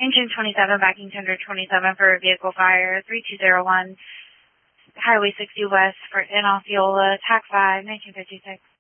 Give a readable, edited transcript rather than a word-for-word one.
Engine 27, backing tender 27 for a vehicle fire, 3201, Highway 60 West for in Osceola, TAC 5, 1956.